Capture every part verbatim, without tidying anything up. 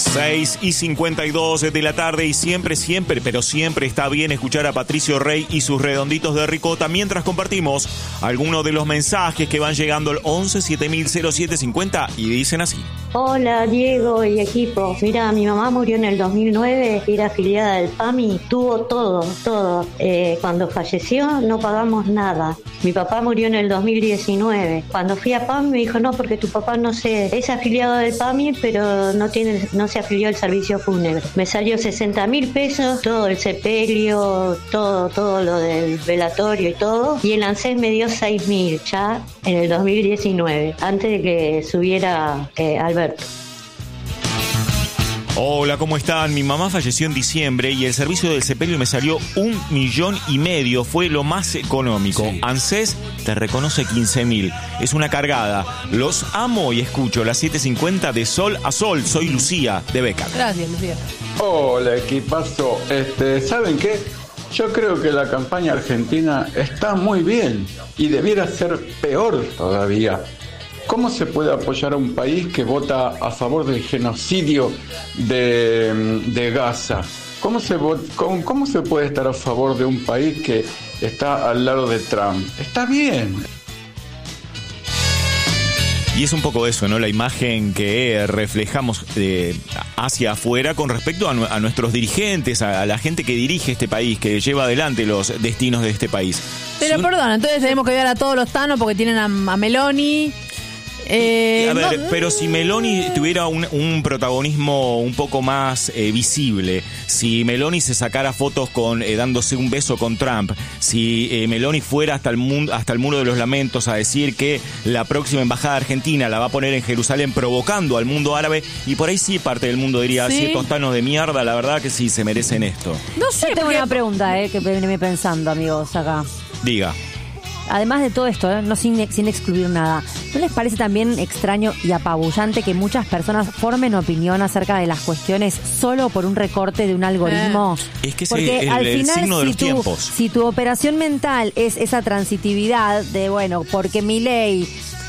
seis y cincuenta y dos de la tarde y siempre, siempre, pero siempre está bien escuchar a Patricio Rey y sus redonditos de ricota mientras compartimos algunos de los mensajes que van llegando al once siete mil cero siete cincuenta y dicen así. Hola Diego y equipo, mira, mi mamá murió en el dos mil nueve, era afiliada del P A M I, tuvo todo, todo. Eh, cuando falleció no pagamos nada. Mi papá murió en el dos mil diecinueve. Cuando fui a P A M I me dijo, no, porque tu papá no se es afiliado del P A M I, pero no tiene, no se afilió al servicio fúnebre. Me salió sesenta mil pesos, todo el sepelio, todo, todo lo del velatorio y todo. Y el ANSES me dio seis mil ya en el dos mil diecinueve, antes de que subiera eh, Alberto. Hola, ¿cómo están? Mi mamá falleció en diciembre y el servicio del sepelio me salió un millón y medio. Fue lo más económico. Sí. ANSES te reconoce quince mil. Es una cargada. Los amo y escucho las siete cincuenta de Sol a Sol. Soy Lucía de Beca. Gracias, Lucía. Hola, equipazo. Este, ¿saben qué? Yo creo que la campaña argentina está muy bien y debiera ser peor todavía. ¿Cómo se puede apoyar a un país que vota a favor del genocidio de, de Gaza? ¿Cómo se, cómo, ¿Cómo se puede estar a favor de un país que está al lado de Trump? Está bien. Y es un poco eso, ¿no? La imagen que reflejamos eh, hacia afuera con respecto a, a nuestros dirigentes, a, a la gente que dirige este país, que lleva adelante los destinos de este país. Pero si perdón, un... entonces tenemos que ver a todos los tanos porque tienen a, a Meloni... Eh, a ver, no, pero si Meloni tuviera un, un protagonismo un poco más eh, visible, si Meloni se sacara fotos con eh, dándose un beso con Trump, si eh, Meloni fuera hasta el mundo, hasta el Muro de los Lamentos a decir que la próxima embajada argentina la va a poner en Jerusalén provocando al mundo árabe, y por ahí sí parte del mundo diría, sí, estos tanos de mierda, la verdad que sí se merecen esto. No sé, tengo porque... una pregunta eh, que viene pensando, amigos, acá. Diga. Además de todo esto, ¿eh? no sin, sin excluir nada, ¿no les parece también extraño y apabullante que muchas personas formen opinión acerca de las cuestiones solo por un recorte de un algoritmo? Eh. Es que es Porque el, al el final, signo de si los tu, tiempos. Si tu operación mental es esa transitividad de, bueno, porque Milei...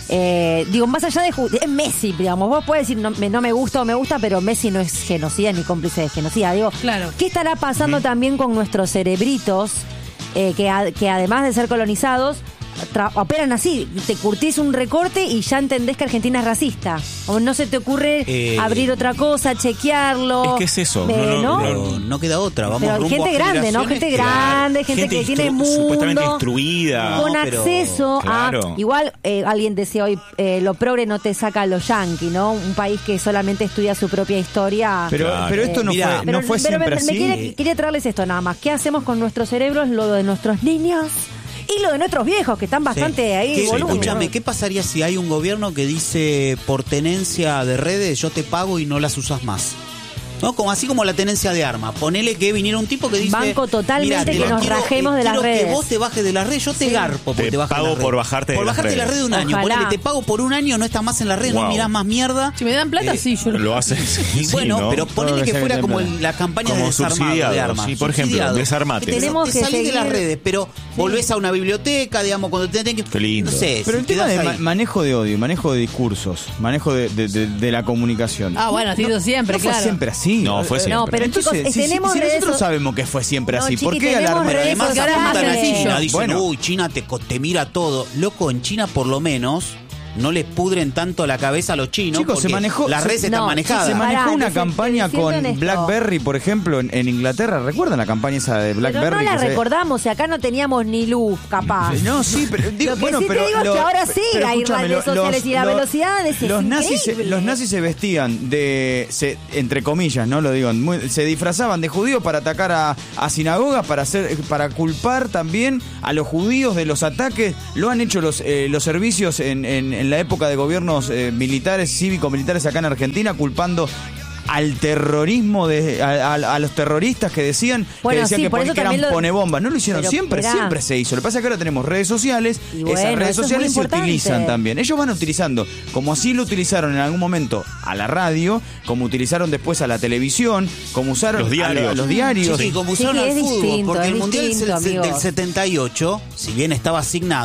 Eh, digo, más allá de... Es Messi, digamos. Vos podés decir, no me, no me gusta o me gusta, pero Messi no es genocida ni cómplice de genocida. Digo, claro. ¿Qué estará pasando uh-huh. también con nuestros cerebritos eh, que, a, que además de ser colonizados... Tra- operan así, te curtís un recorte y ya entendés que Argentina es racista, o no se te ocurre eh, abrir otra cosa, chequearlo. Es que es eso, eh, no, ¿no? Pero no queda otra, vamos pero rumbo gente a grande, ¿no? Gente grande, gente, gente que instru- tiene mundo, supuestamente instruida, con no, acceso pero, a claro. Igual eh, alguien decía hoy, eh, lo progre no te saca a los yanquis, ¿no? Un país que solamente estudia su propia historia. Pero, claro. pero esto no eh, fue, mira, no pero, fue pero siempre me, así. Me quiere, quería traerles esto nada más. ¿Qué hacemos con nuestros cerebros, lo de nuestros niños? Y lo de nuestros viejos, que están bastante sí. ahí. ¿Qué, volumen, escúchame, ¿no? ¿qué pasaría si hay un gobierno que dice por tenencia de redes yo te pago y no las usas más? ¿No? Como así como la tenencia de armas. Ponele que viniera un tipo que dice... Banco totalmente que nos quiero, rajemos de las quiero redes. que vos te bajes de las redes, yo te sí. garpo porque te, te bajas pago de las redes. por bajarte por de las bajarte redes. de la red de un año. Ojalá. Ponele, te pago por un año, no estás más en la red, wow. no mirás más mierda. Si me dan plata, eh, sí, yo lo haces. Y sí, bueno, ¿no? pero ponele que fuera como el, la campaña como de desarmado de armas. Sí, por ejemplo, desarmate. Que tenemos que que salir seguir... de las redes, pero sí. volvés a una biblioteca, digamos, cuando te tenés que... Qué lindo. No sé, pero si el tema de ma- ahí. manejo de odio, manejo de discursos, manejo de, de, de, de la comunicación. Ah, bueno, ha sido no, siempre, no fue claro. siempre así. No, fue siempre. No, pero Entonces, chicos, si, tenemos si, si nosotros redes... sabemos que fue siempre no, así, chiqui, ¿por qué tenemos alarmar? redes Además, porque ahora es más apuntan a sencillo. China, dicen, Bueno. uy, China te, te mira todo. Loco, en China por lo menos no les pudren tanto la cabeza a los chinos. Chicos, se manejó... Las redes se, están no, manejadas. Se manejó Pará, una les- campaña les siento en con esto. BlackBerry, por ejemplo, en, en Inglaterra. ¿Recuerdan la campaña esa de BlackBerry? Pero no la que se- recordamos, y acá no teníamos ni luz, capaz. No, sí, pero digo, Lo que bueno, sí pero te digo es lo- que ahora sí pero hay escúchame, redes lo- sociales y la los- velocidad es los nazis, se, increíble. los nazis se vestían de, se, entre comillas, no lo digo, muy- se disfrazaban de judíos para atacar a, a sinagogas, para hacer, para culpar también a los judíos de los ataques. Lo han hecho los, eh, los servicios en, en, en la época de gobiernos eh, militares, cívico-militares acá en Argentina, culpando al terrorismo, de a, a, a los terroristas que decían, Bueno, que, decían sí, que, por pon- eso que eran también lo- ponebombas. No lo hicieron Pero, siempre, esperá. siempre se hizo. Lo que pasa es que ahora tenemos redes sociales, Y bueno, esas redes eso es muy sociales se importante. utilizan también. Ellos van utilizando, como así lo utilizaron en algún momento a la radio, como utilizaron después a la televisión, como usaron Los diarios. a, lo- a los diarios. Sí, como Sí, usaron es al fútbol, distinto, porque es el Mundial distinto, del, del amigos. setenta y ocho, si bien estaba asignado,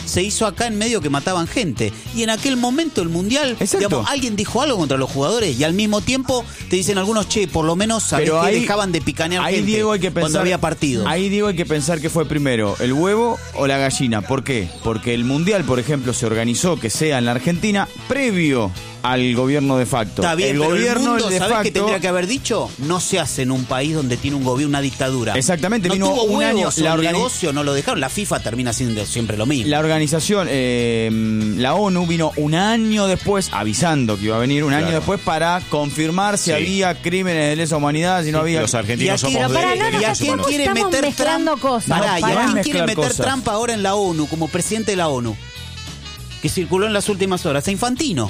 se hizo acá en medio que mataban gente. Y en aquel momento el Mundial, digamos, alguien dijo algo contra los jugadores y al mismo tiempo te dicen algunos, che, por lo menos sabés Pero que ahí, dejaban de picanear ahí, gente Diego, hay que pensar, cuando había partido. Ahí, Diego, hay que pensar que fue primero, el huevo o la gallina. ¿Por qué? Porque el Mundial, por ejemplo, se organizó que sea en la Argentina previo al gobierno de facto. Está bien, el pero gobierno el mundo, de ¿sabés facto, qué tendría que haber dicho? No se hace en un país donde tiene un gobierno, una dictadura. Exactamente, no vino tuvo un año. huevos, La el organi- negocio no lo dejaron. La FIFA termina siendo siempre lo mismo. La organización, eh, la ONU vino un año después, avisando que iba a venir un Claro. año después para confirmar si Sí. había crímenes de lesa humanidad, si no Sí, había. los argentinos Y aquí- somos Pero para, de no, no, ¿Y a derechos quién humanos. quiere estamos meter mezclando Trump? cosas. Pará, No, ¿y pará. a quién mezclar quiere meter cosas. Trump ahora en la ONU como presidente de la ONU? Que circuló en las últimas horas. A Infantino.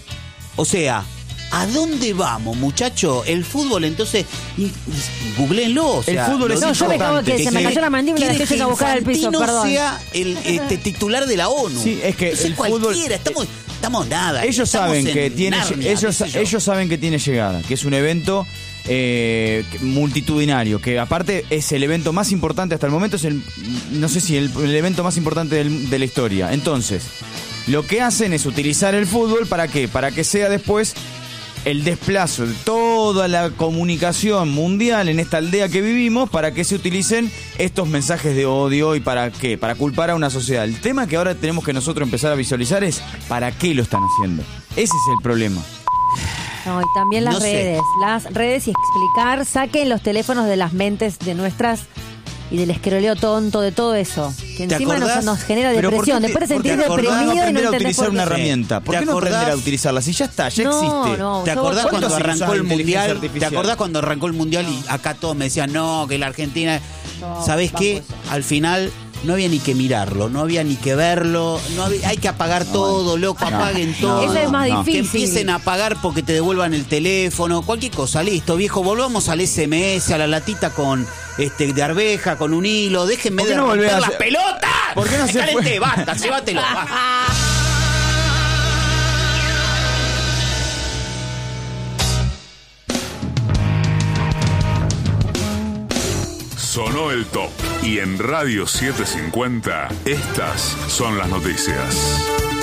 O sea, ¿a dónde vamos, muchacho? El fútbol, entonces, y- y- googleenlo. O sea, El fútbol lo es No, yo me acabo importante. que se me quiere- cayó la mandíbula y quiere dejé de que buscar al piso, Infantino perdón. sea el este, titular de la ONU. Sí, es que Entonces, el fútbol- cualquiera, estamos, estamos nada. Ellos estamos saben en que tiene, Narnia, ellos, qué sé yo. ellos saben que tiene llegada, que es un evento eh, multitudinario, que aparte es el evento más importante hasta el momento, es el, no sé si el, el evento más importante del- de la historia. Entonces, lo que hacen es utilizar el fútbol para qué, para que sea después el desplazo de toda la comunicación mundial en esta aldea que vivimos, para que se utilicen estos mensajes de odio y para qué, para culpar a una sociedad. El tema que ahora tenemos que nosotros empezar a visualizar es para qué lo están haciendo. Ese es el problema. No, y también las No sé. redes. Las redes y explicar, saquen los teléfonos de las mentes de nuestras y del escroleo tonto, de todo eso. Que ¿Te encima nos, acordás? nos genera Pero ¿por qué depresión. te- Después de por qué sentir te acordás? deprimido y no aprender a entendés utilizar por una qué. herramienta. ¿Por ¿Te qué no aprender a acordás? utilizarla? Si ya está, ya No, existe. no. ¿Te yo- acordás yo- cuando ¿Cuánto se arrancó usaba el la inteligencia mundial? ¿Te artificial? acordás cuando arrancó el mundial y acá todos me decían, no, que la Argentina... No, ¿Sabés vamos qué? eso. Al final no había ni que mirarlo, no había ni que verlo, no había- hay que apagar todo, loco, apaguen todo. Eso es más no. Que difícil. empiecen a apagar porque te devuelvan el teléfono, cualquier cosa, listo, viejo, volvamos al S M S, a la latita con este de arveja, con un hilo, déjenme ¿Por qué de no volvés romper a las hacer- pelotas. ¿Por qué no Me se calenté, fue? basta, llévatelo. basta. Sonó el top. Y en Radio setecientos cincuenta, estas son las noticias.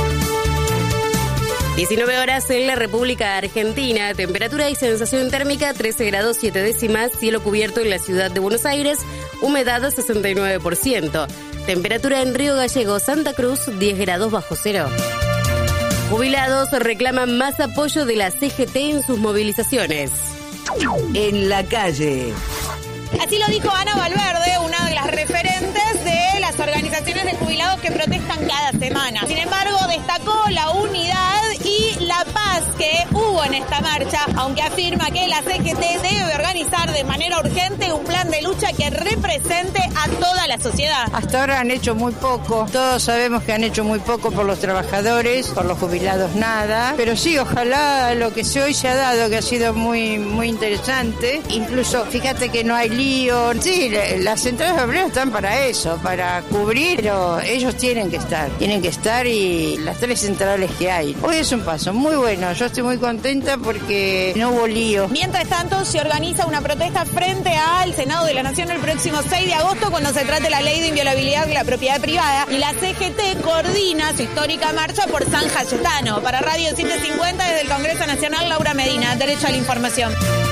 diecinueve horas en la República Argentina, temperatura y sensación térmica trece grados siete décimas, cielo cubierto en la ciudad de Buenos Aires, humedad sesenta y nueve por ciento. Temperatura en Río Gallegos, Santa Cruz, diez grados bajo cero. Jubilados reclaman más apoyo de la C G T en sus movilizaciones. En la calle. Así lo dijo Ana Valverde, una de las referentes de las organizaciones de jubilados que protestan cada semana. Sin embargo, destacó la unidad y la paz que hubo en esta marcha, aunque afirma que la C G T debe organizar de manera urgente un plan de lucha que represente a toda la sociedad. Hasta ahora han hecho muy poco, todos sabemos que han hecho muy poco por los trabajadores, por los jubilados nada, pero sí, ojalá lo que se hoy se ha dado, que ha sido muy, muy interesante, incluso fíjate que no hay lío, sí, las centrales obreras están para eso, para cubrir, pero ellos tienen que estar, tienen que estar y las tres centrales que hay. Hoy es un paso muy bueno, yo estoy muy contenta porque no hubo lío. Mientras tanto, se organiza una protesta frente al Senado de la Nación el próximo seis de agosto cuando se trate la ley de inviolabilidad de la propiedad privada y la C G T coordina su histórica marcha por San Cayetano. Para Radio setecientos cincuenta desde el Congreso Nacional, Laura Medina, Derecho a la Información.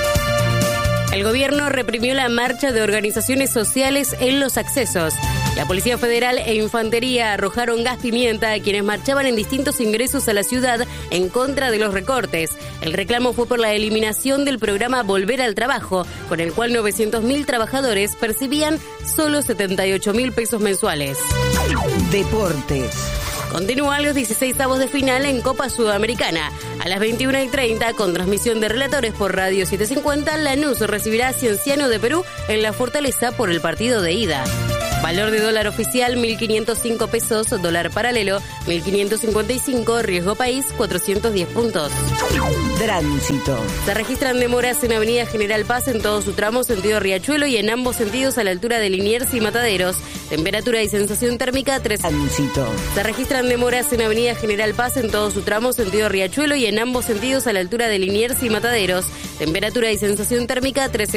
El gobierno reprimió la marcha de organizaciones sociales en los accesos. La Policía Federal e Infantería arrojaron gas pimienta a quienes marchaban en distintos ingresos a la ciudad en contra de los recortes. El reclamo fue por la eliminación del programa Volver al Trabajo, con el cual novecientos mil trabajadores percibían solo setenta y ocho mil pesos mensuales. Deportes. Continúan los dieciseisavos de final en Copa Sudamericana. A las veintiuna y treinta, con transmisión de relatores por Radio setecientos cincuenta, Lanús recibirá a Cienciano de Perú en la Fortaleza por el partido de ida. Valor de dólar oficial, mil quinientos cinco pesos, dólar paralelo, mil quinientos cincuenta y cinco, riesgo país, cuatrocientos diez puntos. Tránsito. Se registran demoras en Avenida General Paz en todo su tramo sentido Riachuelo y en ambos sentidos a la altura de Liniers y Mataderos. Temperatura y sensación térmica tres. Tránsito. Se registran demoras en Avenida General Paz en todo su tramo sentido Riachuelo y en ambos sentidos a la altura de Liniers y Mataderos. Temperatura y sensación térmica trece.